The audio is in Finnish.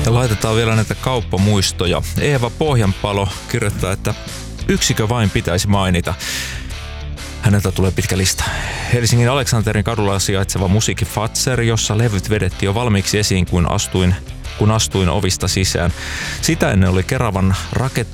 Ja laitetaan vielä näitä kauppamuistoja. Eeva Pohjanpalo kirjoittaa, että yksikö vain pitäisi mainita. Häneltä tulee pitkä lista. Helsingin Aleksanterin kadulla sijaitseva Musiikki Fazer, jossa levyt vedettiin jo valmiiksi esiin, kun astuin ovista sisään. Sitä ennen oli Keravan